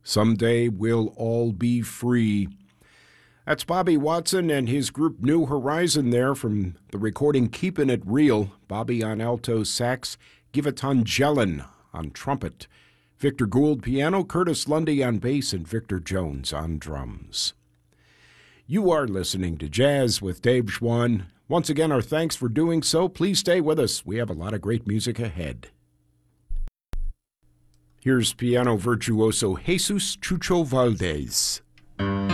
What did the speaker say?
Someday we'll all be free. That's Bobby Watson and his group New Horizon there from the recording Keepin' It Real. Bobby on alto sax, Giveton Jelen on trumpet, Victor Gould piano, Curtis Lundy on bass, and Victor Jones on drums. You are listening to Jazz with Dave Schwann. Once again, our thanks for doing so. Please stay with us. We have a lot of great music ahead. Here's piano virtuoso Jesus Chucho Valdez.